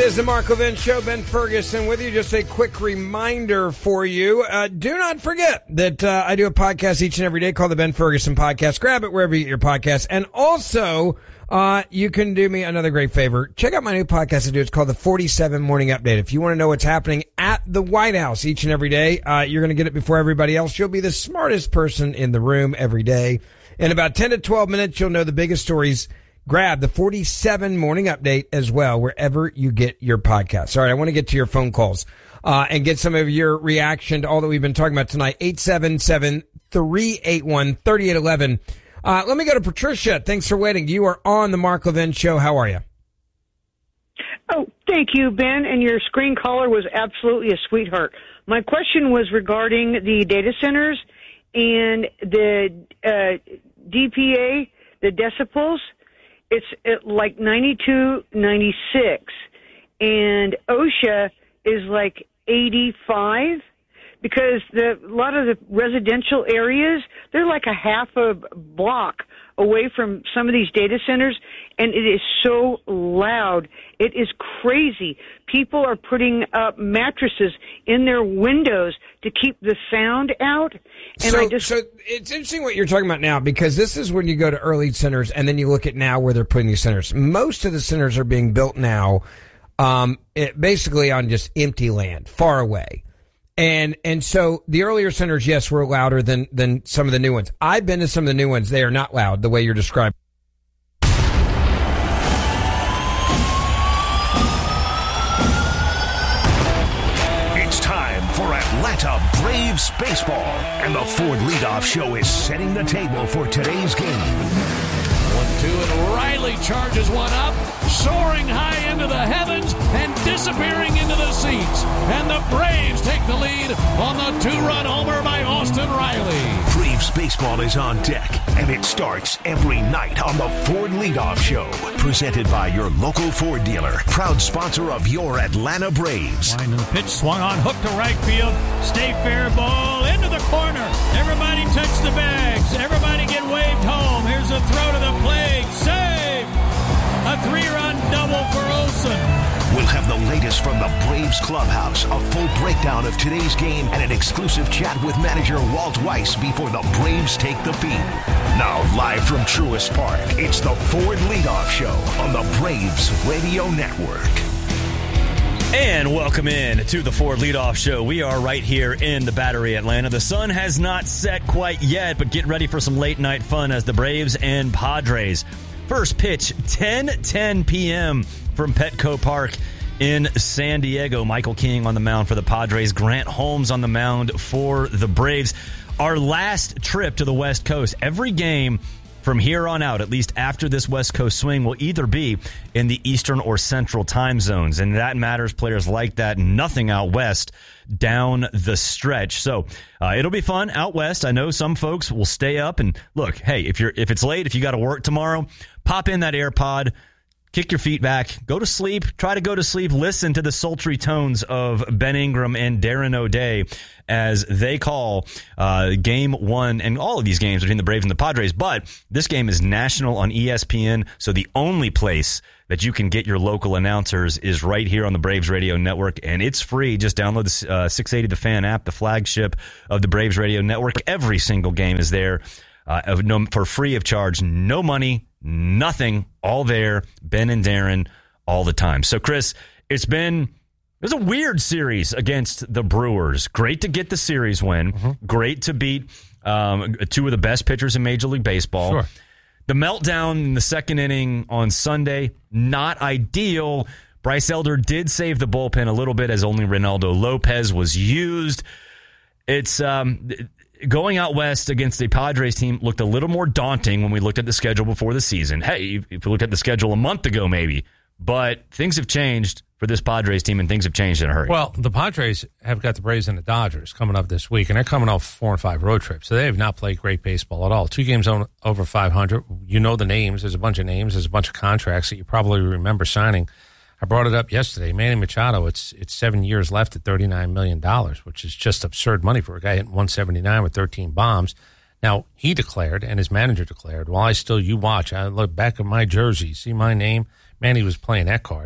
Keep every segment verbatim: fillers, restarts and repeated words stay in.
is the Mark Levin Show. Ben Ferguson with you. Just a quick reminder for you. Uh, do not forget that uh, I do a podcast each and every day called the Ben Ferguson Podcast. Grab it wherever you get your podcasts. And also, uh, you can do me another great favor. Check out my new podcast I do. It's called the forty-seven Morning Update. If you want to know what's happening at the White House each and every day, uh, you're going to get it before everybody else. You'll be the smartest person in the room every day. In about ten to twelve minutes, you'll know the biggest stories. Grab the forty-seven Morning Update as well, wherever you get your podcasts. All right, I want to get to your phone calls uh, and get some of your reaction to all that we've been talking about tonight. eight seven seven, three eight one, three eight one one. Uh, let me go to Patricia. Thanks for waiting. You are on the Mark Levin Show. How are you? Oh, thank you, Ben. And your screen caller was absolutely a sweetheart. My question was regarding the data centers and the uh, D P A, the decibels. It's at like ninety-two, ninety-six, and OSHA is like eighty-five, because the, a lot of the residential areas, they're like a half a block away from some of these data centers, and it is so loud. It is crazy. People are putting up mattresses in their windows to keep the sound out. And so, I just, so it's interesting what you're talking about now, because this is when you go to early centers and then you look at now where they're putting these centers. Most of the centers are being built now, um, it, basically on just empty land, far away. And, and so the earlier centers, yes, were louder than, than some of the new ones. I've been to some of the new ones. They are not loud the way you're describing. It's time for Atlanta Braves baseball. And the Ford Leadoff Show is setting the table for today's game. one two, and Riley charges one up, soaring high into the heavens and disappearing into the seats. And the Braves take the lead on the two-run homer by Austin Riley. Braves baseball is on deck, and it starts every night on the Ford Leadoff Show. Presented by your local Ford dealer, proud sponsor of your Atlanta Braves. Line and the pitch swung on, hook to right field. Stay fair ball into the corner. Everybody touch the bags. Everybody get waved home. Here's a throw to the plate. Save! A three-run double for Olsen. We'll have the latest from the Braves clubhouse, a full breakdown of today's game, and an exclusive chat with manager Walt Weiss before the Braves take the field. Now, live from Truist Park, it's the Ford Leadoff Show on the Braves Radio Network. And welcome in to the Ford Leadoff Show. We are right here in the Battery, Atlanta. The sun has not set quite yet, but get ready for some late night fun as the Braves and Padres. First pitch, ten ten p.m. from Petco Park in San Diego. Michael King on the mound for the Padres. Grant Holmes on the mound for the Braves. Our last trip to the West Coast. Every game from here on out, at least after this West Coast swing, will either be in the Eastern or Central time zones. And that matters. Players like that. Nothing out West down the stretch. So uh, it'll be fun out West. I know some folks will stay up and look, hey, if you're if it's late, if you got to work tomorrow, pop in that AirPod, kick your feet back, go to sleep, try to go to sleep, listen to the sultry tones of Ben Ingram and Darren O'Day as they call uh, game one and all of these games between the Braves and the Padres. But this game is national on E S P N, so the only place that you can get your local announcers is right here on the Braves Radio Network, and it's free. Just download the uh, six eighty The Fan app, the flagship of the Braves Radio Network. Every single game is there uh, no, for free of charge, no money, nothing, all there. Ben and Darren all the time. So, Chris, it's been it was a weird series against the Brewers. Great to get the series win. Mm-hmm. Great to beat um, two of the best pitchers in Major League Baseball. Sure. The meltdown in the second inning on Sunday, not ideal. Bryce Elder did save the bullpen a little bit as only Reynaldo Lopez was used. It's um, going out west against the Padres team looked a little more daunting when we looked at the schedule before the season. Hey, if you looked at the schedule a month ago, maybe. But things have changed for this Padres team, and things have changed in a hurry. Well, the Padres have got the Braves and the Dodgers coming up this week, and they're coming off four and five road trips. So they have not played great baseball at all. Two games on, over five hundred. You know the names. There's a bunch of names. There's a bunch of contracts that you probably remember signing. I brought it up yesterday. Manny Machado, it's it's seven years left at thirty-nine million dollars, which is just absurd money for a guy hitting one seventy-nine with thirteen bombs. Now, he declared, and his manager declared, well, I still, you watch, I look back at my jersey, see my name. Manny was playing that card.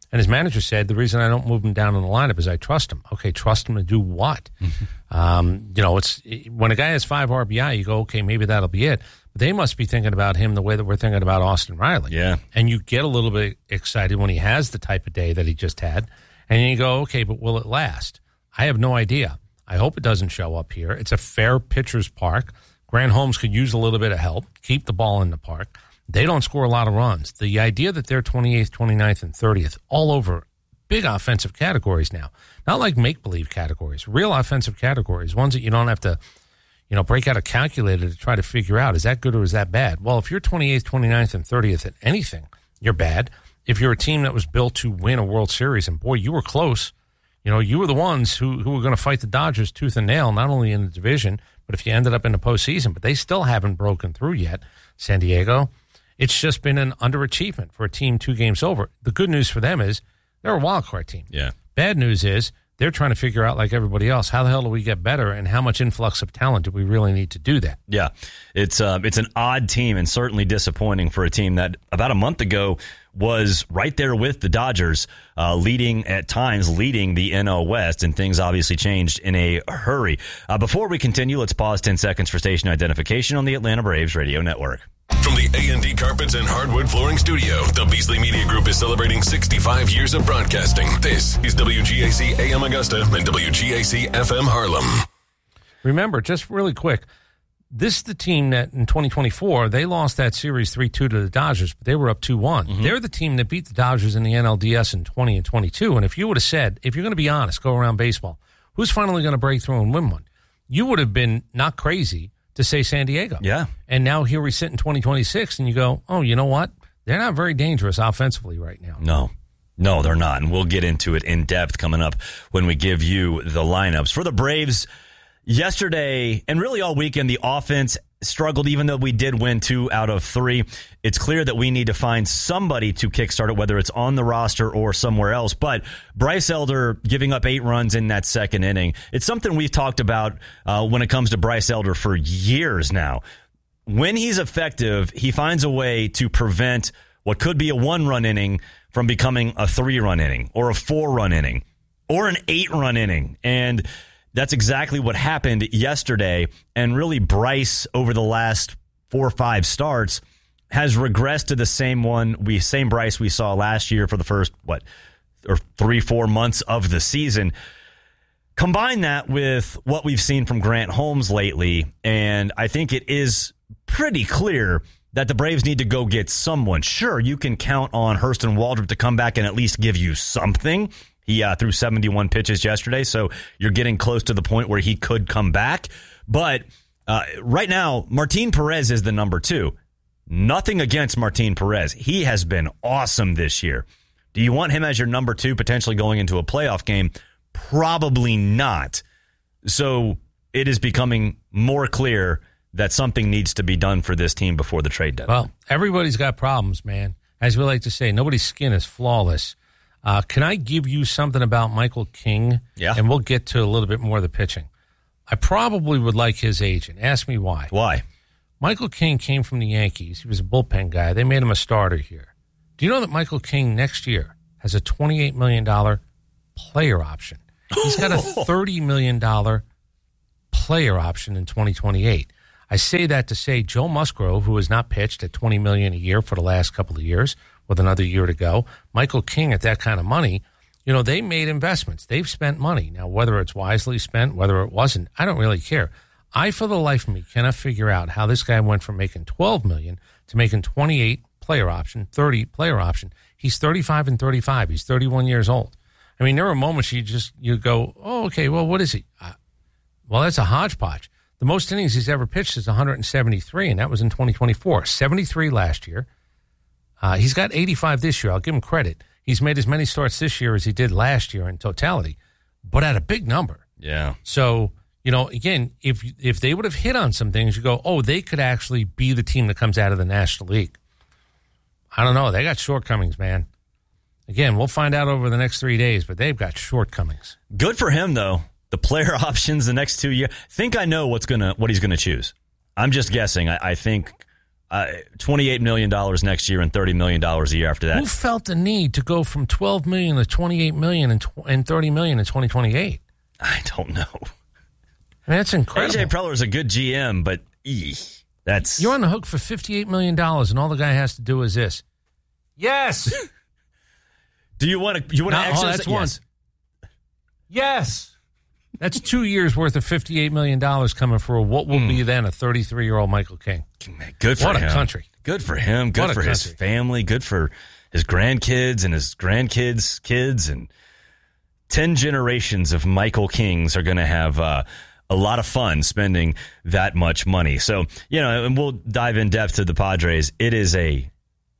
And his manager said, the reason I don't move him down in the lineup is I trust him. Okay, trust him to do what? Mm-hmm. Um, you know, it's when a guy has five R B I, you go, okay, maybe that'll be it. But they must be thinking about him the way that we're thinking about Austin Riley. Yeah. And you get a little bit excited when he has the type of day that he just had. And you go, okay, but will it last? I have no idea. I hope it doesn't show up here. It's a fair pitcher's park. Grant Holmes could use a little bit of help, keep the ball in the park. They don't score a lot of runs. The idea that they're twenty-eighth, twenty-ninth, and thirtieth all over big offensive categories now, not like make-believe categories, real offensive categories, ones that you don't have to, you know, break out a calculator to try to figure out, is that good or is that bad? Well, if you're twenty-eighth, twenty-ninth, and thirtieth at anything, you're bad. If you're a team that was built to win a World Series, and boy, you were close, you know, you were the ones who, who were going to fight the Dodgers tooth and nail, not only in the division, but if you ended up in the postseason, but they still haven't broken through yet, San Diego. It's just been an underachievement for a team two games over. The good news for them is they're a wild card team. Yeah. Bad news is they're trying to figure out, like everybody else, how the hell do we get better and how much influx of talent do we really need to do that? Yeah. It's uh, it's an odd team and certainly disappointing for a team that about a month ago was right there with the Dodgers, uh, leading at times, leading the N L West, and things obviously changed in a hurry. Uh, before we continue, let's pause ten seconds for station identification on the Atlanta Braves Radio Network. From the A and D Carpets and Hardwood Flooring Studio, the Beasley Media Group is celebrating sixty-five years of broadcasting. This is W G A C A M Augusta and W G A C F M Harlem. Remember, just really quick, this is the team that in twenty twenty-four, they lost that series three two to the Dodgers, but they were up two one. Mm-hmm. They're the team that beat the Dodgers in the N L D S in twenty and twenty-two. And if you would have said, if you're going to be honest, go around baseball, who's finally going to break through and win one? You would have been not crazy to say San Diego. Yeah. And now here we sit in twenty twenty-six, and you go, oh, you know what? They're not very dangerous offensively right now. No. No, they're not. And we'll get into it in depth coming up when we give you the lineups. For the Braves, yesterday, and really all weekend, the offense struggled, even though we did win two out of three. It's clear that we need to find somebody to kickstart it, whether it's on the roster or somewhere else. But Bryce Elder giving up eight runs in that second inning, it's something we've talked about uh, when it comes to Bryce Elder for years now. When he's effective, he finds a way to prevent what could be a one-run inning from becoming a three-run inning or a four-run inning or an eight-run inning. And that's exactly what happened yesterday. And really, Bryce, over the last four or five starts, has regressed to the same one, we same Bryce we saw last year for the first, what, or three, four months of the season. Combine that with what we've seen from Grant Holmes lately, and I think it is pretty clear that the Braves need to go get someone. Sure, you can count on Hurston Waldrop to come back and at least give you something. He uh, threw seventy-one pitches yesterday, so you're getting close to the point where he could come back. But uh, right now, Martin Perez is the number two. Nothing against Martin Perez. He has been awesome this year. Do you want him as your number two potentially going into a playoff game? Probably not. So it is becoming more clear that something needs to be done for this team before the trade deadline. Well, everybody's got problems, man. As we like to say, nobody's skin is flawless. Uh, can I give you something about Michael King? Yeah. And we'll get to a little bit more of the pitching. I probably would like his agent. Ask me why. Why? Michael King came from the Yankees. He was a bullpen guy. They made him a starter here. Do you know that Michael King next year has a twenty-eight million dollars player option? He's got a thirty million dollars player option in twenty twenty-eight. I say that to say Joe Musgrove, who has not pitched at twenty million dollars a year for the last couple of years, with another year to go, Michael King at that kind of money, you know, they made investments. They've spent money. Now, whether it's wisely spent, whether it wasn't, I don't really care. I, for the life of me, cannot figure out how this guy went from making twelve million dollars to making twenty-eight player option, thirty player option. He's thirty-five and thirty-five. He's thirty-one years old. I mean, there are moments you just, you go, oh, okay, well, what is he? Uh, well, that's a hodgepodge. The most innings he's ever pitched is one hundred seventy-three, and that was in twenty twenty-four. seventy-three last year. Uh, he's got eighty-five this year. I'll give him credit. He's made as many starts this year as he did last year in totality, but at a big number. Yeah. So, you know, again, if if they would have hit on some things, you go, oh, they could actually be the team that comes out of the National League. I don't know. They got shortcomings, man. Again, we'll find out over the next three days, but they've got shortcomings. Good for him, though. The player options the next two years. Think I know what's gonna what he's gonna choose. I'm just guessing. I, I think uh, twenty-eight million dollars next year and thirty million dollars a year after that. Who felt the need to go from twelve million dollars to twenty-eight million dollars and, tw- and thirty million dollars in twenty twenty-eight? I don't know. I mean, that's incredible. A J Preller is a good G M, but eesh, that's... You're on the hook for fifty-eight million dollars, and all the guy has to do is this. Yes! Do you want to you want to no, exercise? Oh, that's yes. one. Yes! That's two years worth of fifty-eight million dollars coming for what will mm. be then a thirty-three-year-old Michael King. Good for what him. What a country. Good for him. Good what for his family. Good for his grandkids and his grandkids' kids. And ten generations of Michael Kings are going to have uh, a lot of fun spending that much money. So, you know, and we'll dive in depth to the Padres. It is a...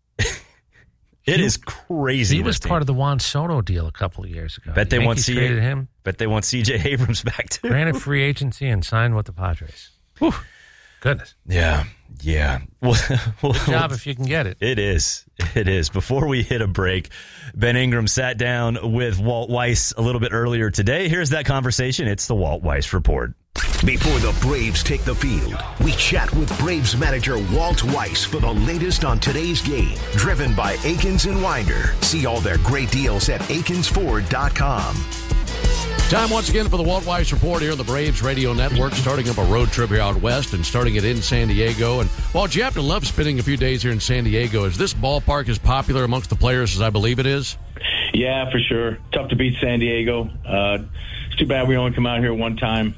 It he, is crazy. He was part of the Juan Soto deal a couple of years ago. Bet they want C traded him. Bet they want C J Abrams back too. Granted free agency and signed with the Padres. Whew. Goodness. Yeah, yeah. Well, Good job if you can get it. It is. It is. Before we hit a break, Ben Ingram sat down with Walt Weiss a little bit earlier today. Here's that conversation. It's the Walt Weiss Report. Before the Braves take the field, we chat with Braves manager Walt Weiss for the latest on today's game. Driven by Akins and Winder. See all their great deals at akins ford dot com. Time once again for the Walt Weiss Report here on the Braves Radio Network, starting up a road trip here out west and starting it in San Diego. And Walt, you have to love spending a few days here in San Diego. Is this ballpark as popular amongst the players as I believe it is? Yeah, for sure. Tough to beat San Diego. Uh, it's too bad we only come out here one time.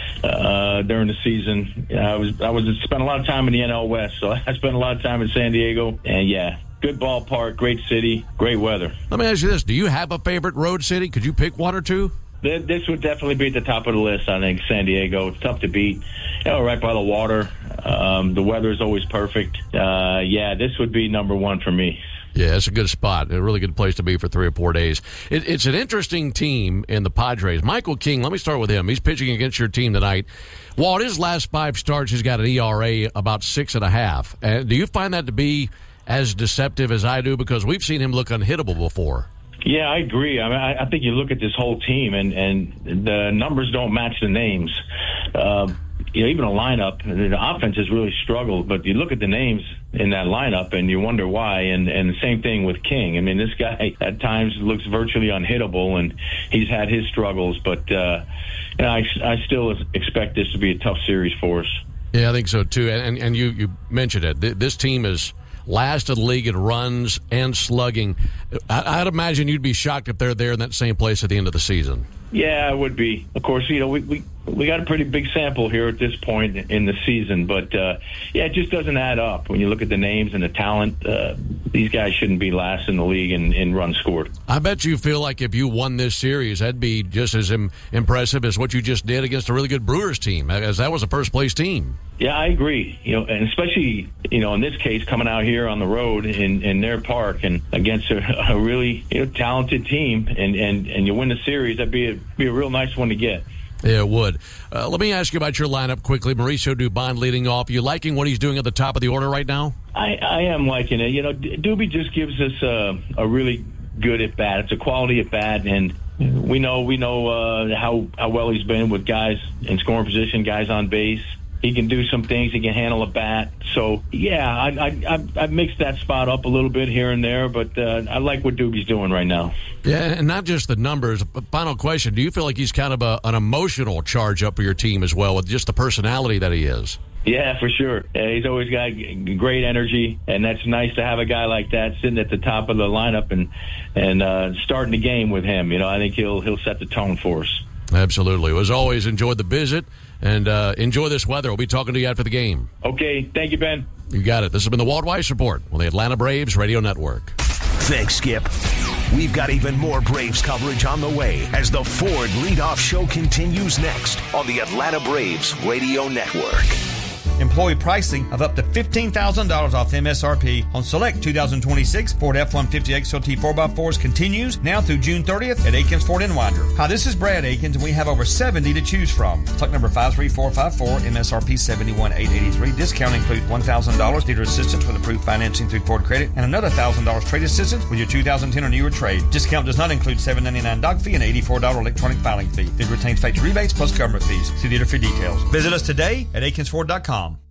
Uh, during the season, yeah, I was I was spent a lot of time in the N L West, so I spent a lot of time in San Diego, and yeah, good ballpark, great city, great weather. Let me ask you this: do you have a favorite road city? Could you pick one or two? This would definitely be at the top of the list. I think San Diego. It's tough to beat. You know, right by the water. Um, the weather is always perfect. Uh, yeah, this would be number one for me. Yeah, it's a good spot. A really good place to be for three or four days. It, it's an interesting team in the Padres. Michael King, let me start with him. He's pitching against your team tonight. Walt, his last five starts, he's got an E R A about six and a half. And do you find that to be as deceptive as I do? Because we've seen him look unhittable before. Yeah, I agree. I mean, I, I think you look at this whole team, and, and the numbers don't match the names. Uh, you know, even a lineup, the offense has really struggled, but you look at the names in that lineup and you wonder why. And, and the same thing with King. I mean, this guy at times looks virtually unhittable, and he's had his struggles, but uh, you know, I, I still expect this to be a tough series for us. Yeah, I think so too. And, and you, you mentioned it. This team is last in the league in runs and slugging. I'd imagine you'd be shocked if they're there in that same place at the end of the season. Yeah, it would be. Of course, you know, we we, we got a pretty big sample here at this point in the season, but uh, yeah, it just doesn't add up. When you look at the names and the talent, uh, these guys shouldn't be last in the league in, in runs scored. I bet you feel like if you won this series, that'd be just as im- impressive as what you just did against a really good Brewers team, as that was a first-place team. Yeah, I agree. You know, and especially, you know, in this case, coming out here on the road in, in their park and against a, a really, you know, talented team, and, and, and you win the series, that'd be a, be a real nice one to get. Yeah, it would. Uh, let me ask you about your lineup quickly. Mauricio Dubon leading off. You liking what he's doing at the top of the order right now? I, I am liking it. You know, Doobie just gives us a, a really good at bat. It's a quality at bat, and we know we know uh, how how well he's been with guys in scoring position, guys on base. He can do some things. He can handle a bat. So, yeah, I, I, I've mixed that spot up a little bit here and there, but uh, I like what Doobie's doing right now. Yeah, and not just the numbers. Final question, do you feel like he's kind of a, an emotional charge up for your team as well with just the personality that he is? Yeah, for sure. Yeah, he's always got great energy, and that's nice to have a guy like that sitting at the top of the lineup and and uh, starting the game with him. You know, I think he'll he'll set the tone for us. Absolutely. As always, enjoyed the visit, and uh, enjoy this weather. We'll be talking to you after the game. Okay. Thank you, Ben. You got it. This has been the Walt Weiss Report on the Atlanta Braves Radio Network. Thanks, Skip. We've got even more Braves coverage on the way as the Ford Leadoff Show continues next on the Atlanta Braves Radio Network. Employee pricing of up to fifteen thousand dollars off M S R P on select two thousand twenty-six Ford F one fifty X L T four by fours continues now through June thirtieth at Akins Ford in Winder. Hi, this is Brad Akins, and we have over seventy to choose from. Select number five three four five four, M S R P seventy-one thousand eight hundred eighty-three. Discount includes one thousand dollars dealer assistance with approved financing through Ford Credit and another one thousand dollars trade assistance with your two thousand ten or newer trade. Discount does not include seven dollars and ninety-nine cents doc fee and eighty-four dollars electronic filing fee. It retains factory rebates plus government fees. See dealer for details. Visit us today at akins ford dot com.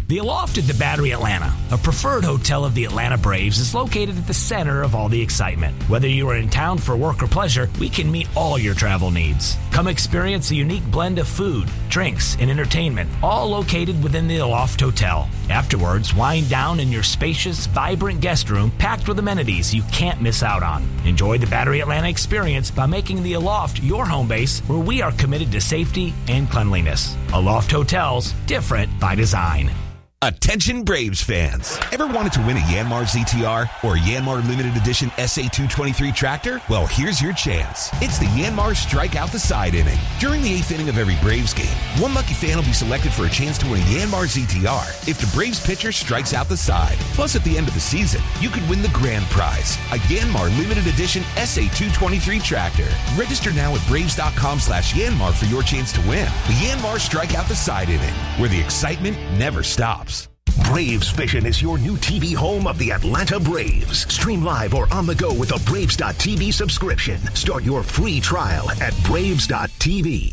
The Aloft at the Battery Atlanta, a preferred hotel of the Atlanta Braves, is located at the center of all the excitement. Whether you are in town for work or pleasure, we can meet all your travel needs. Come experience a unique blend of food, drinks, and entertainment, all located within the Aloft Hotel. Afterwards, wind down in your spacious, vibrant guest room packed with amenities you can't miss out on. Enjoy the Battery Atlanta experience by making the Aloft your home base, where we are committed to safety and cleanliness. Aloft Hotels, different by design. Attention Braves fans. Ever wanted to win a Yanmar Z T R or Yanmar Limited Edition S A two twenty-three tractor? Well, here's your chance. It's the Yanmar Strike Out the Side inning. During the eighth inning of every Braves game, one lucky fan will be selected for a chance to win a Yanmar Z T R if the Braves pitcher strikes out the side. Plus, at the end of the season, you could win the grand prize, a Yanmar Limited Edition S A two twenty-three tractor. Register now at Braves.com slash Yanmar for your chance to win. The Yanmar Strike Out the Side inning, where the excitement never stops. Braves Vision is your new T V home of the Atlanta Braves. Stream live or on the go with a Braves dot T V subscription. Start your free trial at Braves dot T V.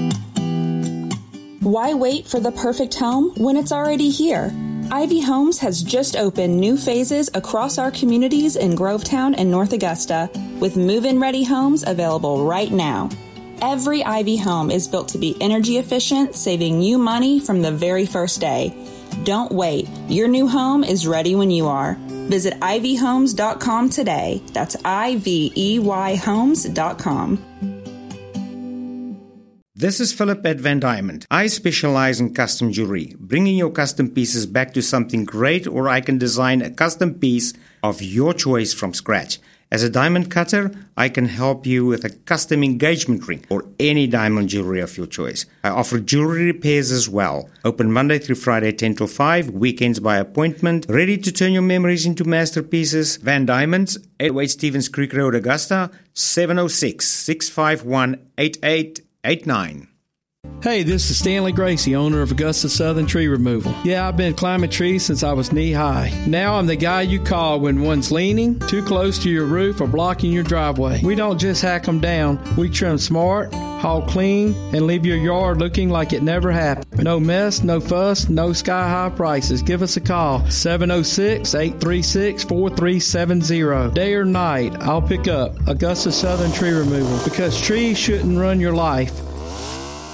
Why wait for the perfect home when it's already here? Ivy Homes has just opened new phases across our communities in Grovetown and North Augusta, with move-in ready homes available right now. Every Ivy home is built to be energy efficient, saving you money from the very first day. Don't wait. Your new home is ready when you are. Visit ivy homes dot com today. That's I V E Y homes dot com. This is Philip at Van Diamond. I specialize in custom jewelry, bringing your custom pieces back to something great, or I can design a custom piece of your choice from scratch. As a diamond cutter, I can help you with a custom engagement ring or any diamond jewelry of your choice. I offer jewelry repairs as well. Open Monday through Friday, ten till five, weekends by appointment. Ready to turn your memories into masterpieces? Van Diamonds, eight oh eight Stevens Creek Road, Augusta, seven oh six, six five one, eight eight eight nine. Hey, this is Stanley Gracie, owner of Augusta Southern Tree Removal. Yeah, I've been climbing trees since I was knee-high. Now I'm the guy you call when one's leaning, too close to your roof, or blocking your driveway. We don't just hack them down. We trim smart, haul clean, and leave your yard looking like it never happened. No mess, no fuss, no sky-high prices. Give us a call, seven oh six, eight three six, four three seven zero. Day or night, I'll pick up Augusta Southern Tree Removal, because trees shouldn't run your life.